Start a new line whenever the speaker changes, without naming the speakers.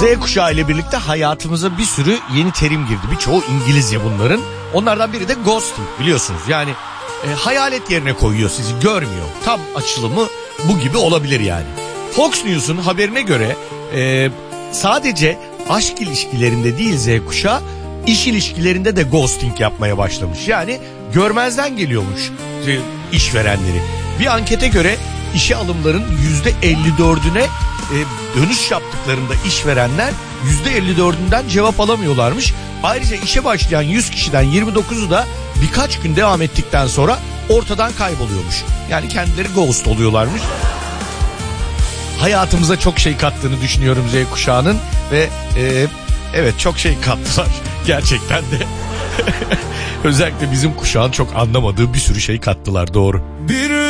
Z kuşağı ile birlikte hayatımıza bir sürü yeni terim girdi. Birçoğu İngilizce bunların. Onlardan biri de ghosting, biliyorsunuz. Yani hayalet yerine koyuyor, sizi görmüyor. Tam açılımı bu gibi olabilir yani. Fox News'un haberine göre sadece aşk ilişkilerinde değil Z kuşağı, iş ilişkilerinde de ghosting yapmaya başlamış. Yani görmezden geliyormuş işverenleri. Bir ankete göre işe alımların %54'üne dönüş yaptıklarında işverenler %54'ünden cevap alamıyorlarmış. Ayrıca işe başlayan 100 kişiden 29'u da birkaç gün devam ettikten sonra ortadan kayboluyormuş. Yani kendileri ghost oluyorlarmış. Hayatımıza çok şey kattığını düşünüyorum Z kuşağının ve evet, çok şey kattılar gerçekten de. Özellikle bizim kuşağın çok anlamadığı bir sürü şey kattılar, doğru.